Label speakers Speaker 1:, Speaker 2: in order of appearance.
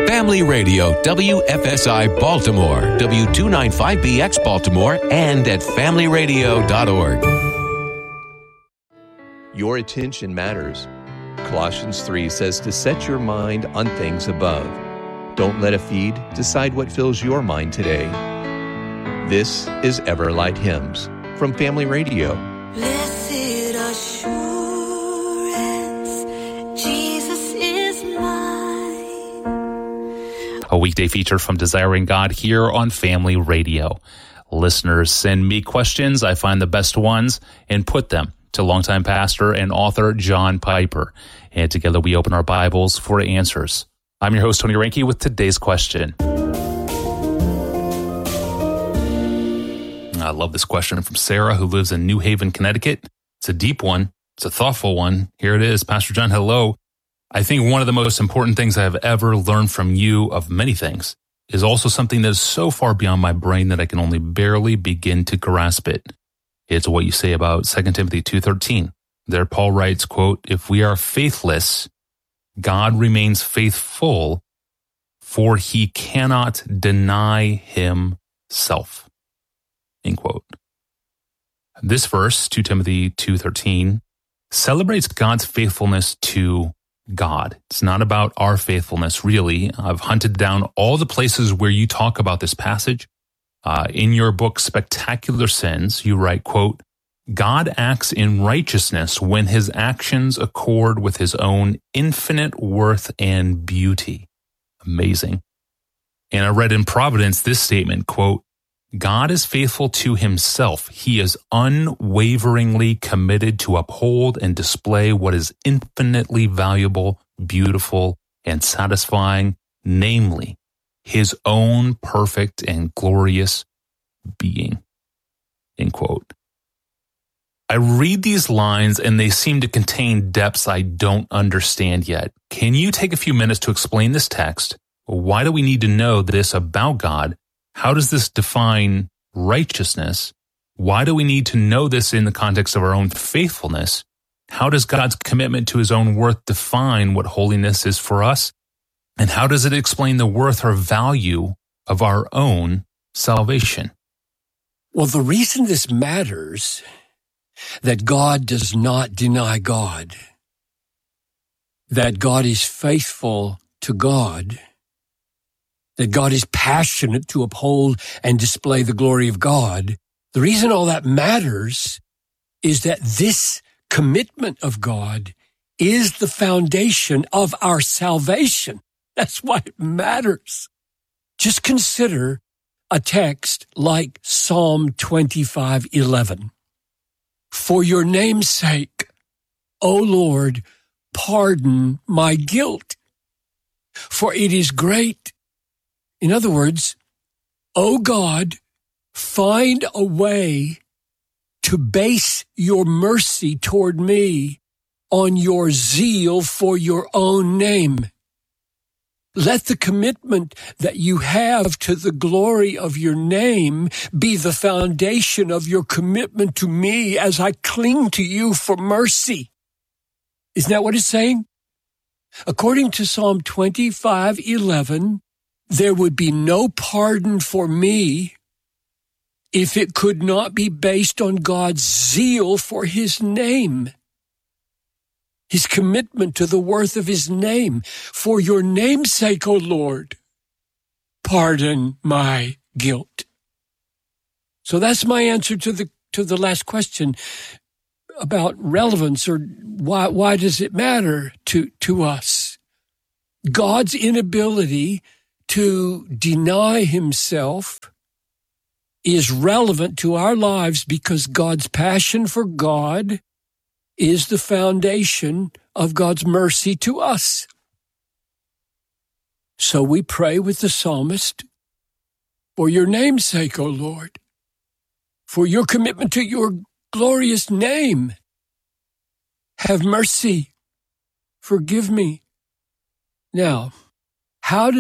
Speaker 1: Family Radio, WFSI Baltimore, W295BX Baltimore, and at familyradio.org.
Speaker 2: Your attention matters. Colossians 3 says to set your mind on things above. Don't let a feed decide what fills your mind today. This is Everlight Hymns from Family Radio.
Speaker 3: Blessed assurance, Jesus is mine.
Speaker 4: A weekday feature from Desiring God here on Family Radio. Listeners send me questions. I find the best ones and put them to longtime pastor and author John Piper. And together we open our Bibles for answers. I'm your host, Tony Reinke, with today's question. I love this question from Sarah, who lives in New Haven, Connecticut. It's a deep one. It's a thoughtful one. Here it is. Pastor John, hello. I think one of the most important things I've ever learned from you, of many things, is also something that is so far beyond my brain that I can only barely begin to grasp it. It's what you say about 2 Timothy 2:13. There Paul writes, quote, "If we are faithless, God remains faithful, for he cannot deny himself." End quote. This verse, 2 Timothy 2:13, celebrates God's faithfulness to God. It's not about our faithfulness, really. I've hunted down all the places where you talk about this passage. In your book, Spectacular Sins, you write, quote, "God acts in righteousness when his actions accord with his own infinite worth and beauty." Amazing. And I read in Providence this statement, quote, "God is faithful to himself. He is unwaveringly committed to uphold and display what is infinitely valuable, beautiful, and satisfying, namely, his own perfect and glorious being." End quote. I read these lines and they seem to contain depths I don't understand yet. Can you take a few minutes to explain this text? Why do we need to know this about God? How does this define righteousness? Why do we need to know this in the context of our own faithfulness? How does God's commitment to his own worth define what holiness is for us? And how does it explain the worth or value of our own salvation?
Speaker 5: Well, the reason this matters, that God does not deny God, that God is faithful to God, that God is passionate to uphold and display the glory of God. The reason all that matters is that this commitment of God is the foundation of our salvation. That's why it matters. Just consider a text like Psalm 25:11. "For your name's sake, O Lord, pardon my guilt, for it is great." In other words, O God, find a way to base your mercy toward me on your zeal for your own name. Let the commitment that you have to the glory of your name be the foundation of your commitment to me as I cling to you for mercy. Isn't that what it's saying? According to Psalm 25:11, there would be no pardon for me if it could not be based on God's zeal for his name. His commitment to the worth of his name. For your name's sake, O Lord, pardon my guilt. So that's my answer to the last question about relevance, or why does it matter to us? God's inability to deny himself is relevant to our lives because God's passion for God is the foundation of God's mercy to us. So we pray with the psalmist, for your name's sake, O Lord, for your commitment to your glorious name, have mercy, forgive me. Now, how